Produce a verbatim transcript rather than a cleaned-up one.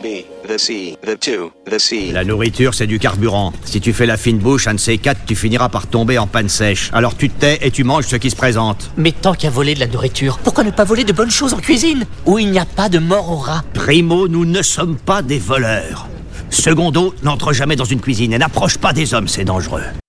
B, the C, the two, the C. La nourriture, c'est du carburant. Si tu fais la fine bouche, un de ces quatre, tu finiras par tomber en panne sèche. Alors tu te tais et tu manges ce qui se présente. Mais tant qu'à voler de la nourriture, pourquoi ne pas voler de bonnes choses en cuisine, où il n'y a pas de mort au rat? Primo, nous ne sommes pas des voleurs. Secondo, n'entre jamais dans une cuisine et n'approche pas des hommes, c'est dangereux.